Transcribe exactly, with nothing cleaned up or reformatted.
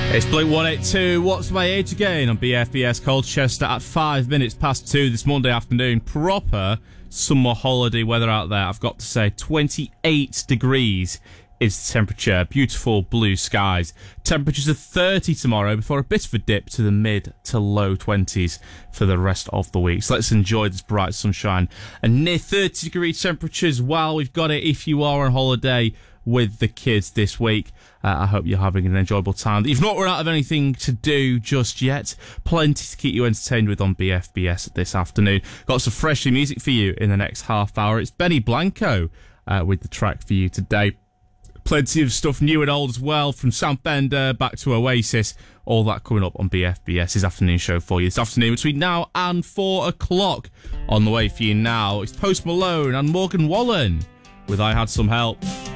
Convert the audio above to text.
It's Blink one eighty-two, What's My Age Again on B F B S Colchester at five minutes past two this Monday afternoon. Proper summer holiday weather out there, I've got to say. twenty-eight degrees is the temperature. Beautiful blue skies. Temperatures of thirty tomorrow before a bit of a dip to the mid to low twenties for the rest of the week. So let's enjoy this bright sunshine. And near thirty degree temperatures while we've got it if you are on holiday with the kids this week. Uh, I hope you're having an enjoyable time. You've not run out of anything to do just yet. Plenty to keep you entertained with on B F B S this afternoon. Got some fresh new music for you in the next half hour. It's Benny Blanco uh, with the track for you today. Plenty of stuff new and old as well, from Soundbender back to Oasis. All that coming up on BFBS's afternoon show for you this afternoon between now and four o'clock. On the way for you now, it's Post Malone and Morgan Wallen with I Had Some Help.